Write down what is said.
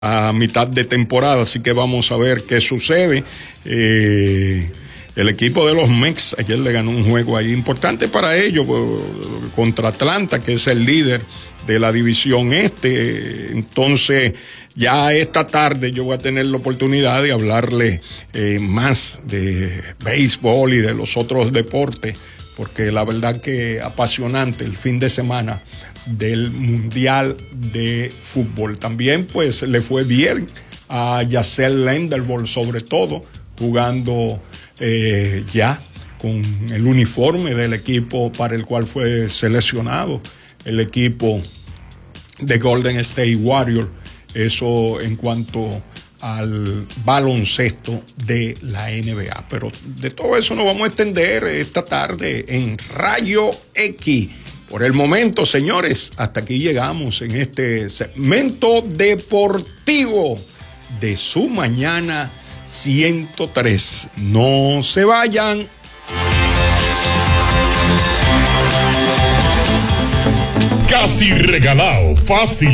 a mitad de temporada, así que vamos a ver qué sucede. El equipo de los Mex ayer le ganó un juego ahí importante para ellos contra Atlanta, que es el líder de la división este. Entonces ya esta tarde yo voy a tener la oportunidad de hablarle más de béisbol y de los otros deportes, porque la verdad que apasionante el fin de semana del Mundial de Fútbol. También pues le fue bien a Yacel Lenderborg, sobre todo jugando ya con el uniforme del equipo para el cual fue seleccionado, el equipo de Golden State Warriors. Eso en cuanto al baloncesto de la NBA. Pero de todo eso nos vamos a extender esta tarde en Rayo X. Por el momento, señores, hasta aquí llegamos en este segmento deportivo de su mañana 103. No se vayan. Casi regalado, fácil.